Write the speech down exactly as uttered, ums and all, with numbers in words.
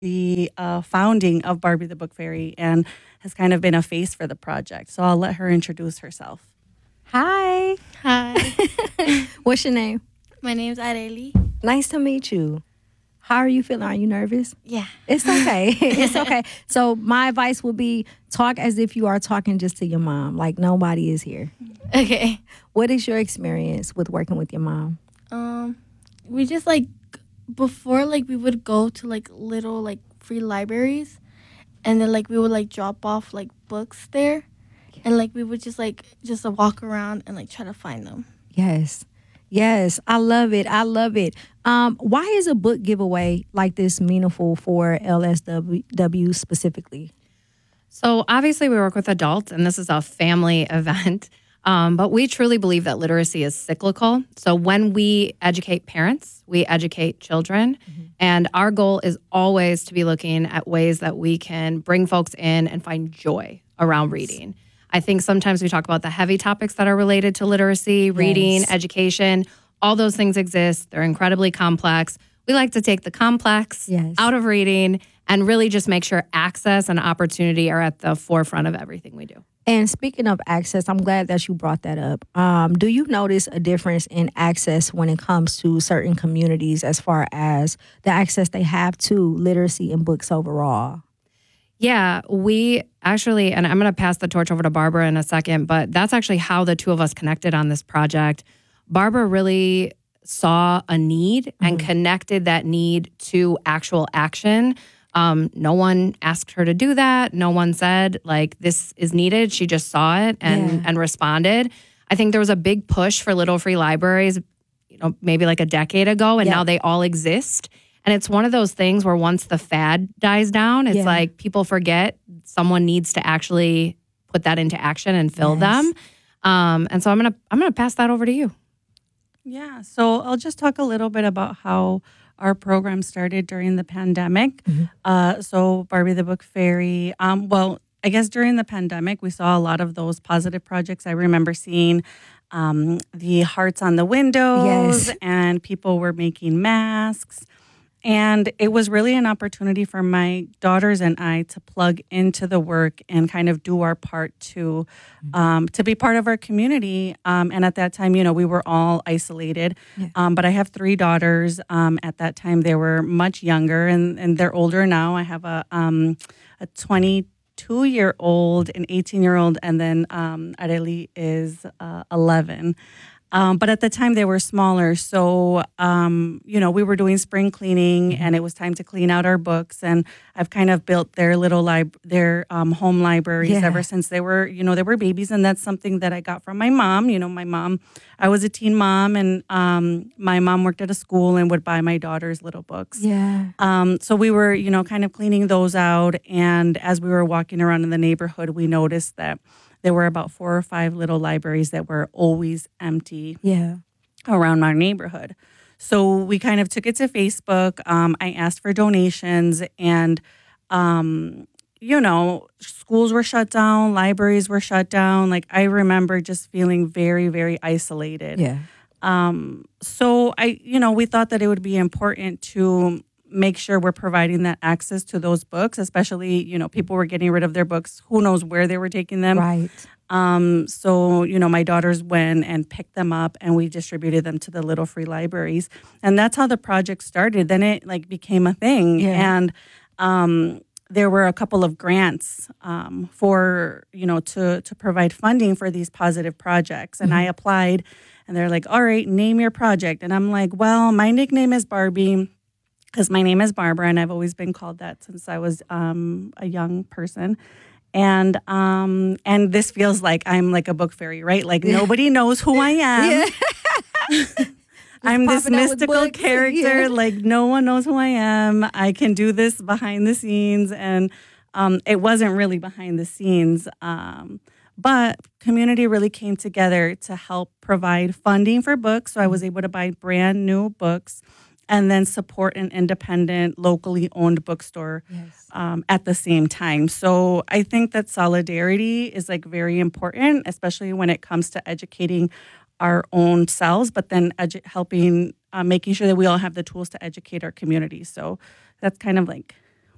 the uh, founding of Barbie the Book Fairy and has kind of been a face for the project. So I'll let her introduce herself. Hi. Hi, What's your name? my name's Areli. Nice to meet you. How are you feeling? Are you nervous? Yeah. It's okay. It's okay. So my advice would be talk as if you are talking just to your mom, like nobody is here. Okay. What is your experience with working with your mom? Um, we just like before like we would go to like little like free libraries, and then like we would like drop off like books there, and like we would just like just uh, walk around and like try to find them. Yes. Yes, I love it. I love it. Um, why is a book giveaway like this meaningful for L S W specifically? So obviously we work with adults and this is a family event, um, but we truly believe that literacy is cyclical. So when we educate parents, we educate children. Mm-hmm. And our goal is always to be looking at ways that we can bring folks in and find joy around reading. I think sometimes we talk about the heavy topics that are related to literacy, reading, yes. education. All those things exist. They're incredibly complex. We like to take the complex yes. out of reading and really just make sure access and opportunity are at the forefront of everything we do. And speaking of access, I'm glad that you brought that up. Um, do you notice a difference in access when it comes to certain communities as far as the access they have to literacy and books overall? Yeah, we actually, and I'm going to pass the torch over to Barbara in a second, but that's actually how the two of us connected on this project. Barbara really saw a need mm-hmm. and connected that need to actual action. Um, no one asked her to do that. No one said, like, this is needed. She just saw it and, yeah. and responded. I think there was a big push for little free libraries, you know, maybe like a decade ago, and yeah. now they all exist. And it's one of those things where once the fad dies down, it's yeah. like people forget someone needs to actually put that into action and fill yes. them. Um, and so I'm gonna I'm gonna pass that over to you. Yeah, so I'll just talk a little bit about how our program started during the pandemic. Mm-hmm. Uh, so Barbie the Book Fairy, um, well, I guess during the pandemic, we saw a lot of those positive projects. I remember seeing um, the hearts on the windows yes. and people were making masks. And it was really an opportunity for my daughters and I to plug into the work and kind of do our part to um, to be part of our community. Um, and at that time, you know, we were all isolated. Yeah. Um, but I have three daughters. Um, at that time, they were much younger, and, and they're older now. I have a um, a twenty-two-year-old, an eighteen-year-old, and then um, Areli is uh, eleven. Um, but at the time they were smaller. So, um, you know, we were doing spring cleaning and it was time to clean out our books. And I've kind of built their little lib- their um, home libraries yeah. ever since they were, you know, they were babies. And that's something that I got from my mom. You know, my mom, I was a teen mom and um, my mom worked at a school and would buy my daughters little books. Yeah. Um, so we were, you know, kind of cleaning those out. And as we were walking around in the neighborhood, we noticed that there were about four or five little libraries that were always empty yeah. around our neighborhood. So we kind of took it to Facebook. Um, I asked for donations and, um, you know, schools were shut down, libraries were shut down. Like I remember just feeling very, very isolated. Yeah. Um, so I, you know, we thought that it would be important to make sure we're providing that access to those books, especially, you know, people were getting rid of their books. Who knows where they were taking them. Right. Um, so, you know, my daughters went and picked them up and we distributed them to the little free libraries. And that's how the project started. Then it like became a thing. Yeah. And um, there were a couple of grants um, for, you know, to, to provide funding for these positive projects. And mm-hmm. I applied and they're like, all right, name your project. And I'm like, well, my nickname is Barbie, because my name is Barbara, and I've always been called that since I was um, a young person. And um, and this feels like I'm like a book fairy, right? Like nobody knows who I am. Yeah. I'm this mystical character. Yeah. Like no one knows who I am. I can do this behind the scenes. And um, it wasn't really behind the scenes. Um, but community really came together to help provide funding for books. So I was able to buy brand new books and then support an independent, locally owned bookstore yes. um, at the same time. So I think that solidarity is like very important, especially when it comes to educating our own selves, but then edu- helping, uh, making sure that we all have the tools to educate our community. So that's kind of like